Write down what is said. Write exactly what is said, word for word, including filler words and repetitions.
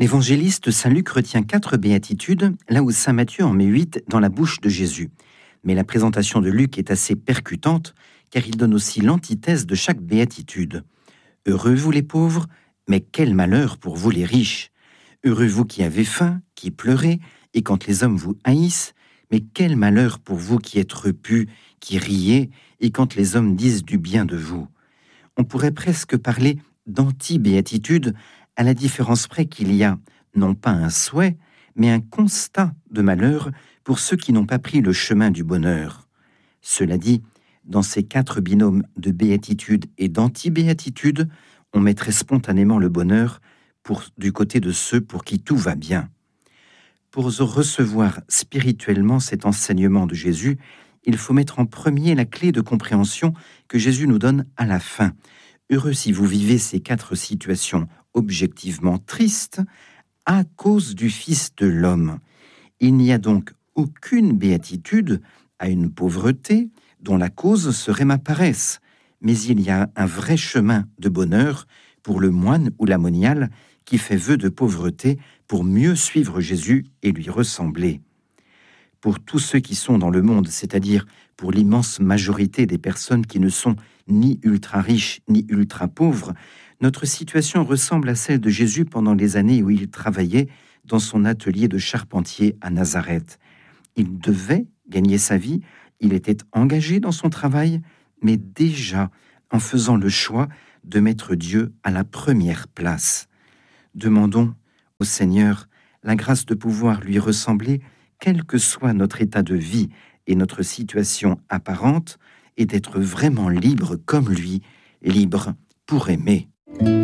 L'évangéliste Saint Luc retient quatre béatitudes, là où Saint Matthieu en met huit dans la bouche de Jésus. Mais la présentation de Luc est assez percutante, car il donne aussi l'antithèse de chaque béatitude. Heureux vous les pauvres, mais quel malheur pour vous les riches. Heureux vous qui avez faim, qui pleurez, et quand les hommes vous haïssent, mais quel malheur pour vous qui êtes repus, qui riez, et quand les hommes disent du bien de vous. On pourrait presque parler d'anti-béatitude, à la différence près qu'il y a non pas un souhait, mais un constat de malheur pour ceux qui n'ont pas pris le chemin du bonheur. Cela dit, dans ces quatre binômes de béatitude et d'anti-béatitude, on mettrait spontanément le bonheur pour, du côté de ceux pour qui tout va bien. Pour recevoir spirituellement cet enseignement de Jésus, il faut mettre en premier la clé de compréhension que Jésus nous donne à la fin. Heureux si vous vivez ces quatre situations objectivement tristes à cause du Fils de l'homme. Il n'y a donc aucune béatitude à une pauvreté dont la cause serait ma paresse, mais il y a un vrai chemin de bonheur pour le moine ou la moniale qui fait vœu de pauvreté pour mieux suivre Jésus et lui ressembler. Pour tous ceux qui sont dans le monde, c'est-à-dire pour l'immense majorité des personnes qui ne sont ni ultra-riches ni ultra-pauvres, notre situation ressemble à celle de Jésus pendant les années où il travaillait dans son atelier de charpentier à Nazareth. Il devait gagner sa vie, il était engagé dans son travail, mais déjà en faisant le choix de mettre Dieu à la première place. Demandons au Seigneur la grâce de pouvoir lui ressembler, quel que soit notre état de vie et notre situation apparente, et d'être vraiment libre comme lui, libre pour aimer.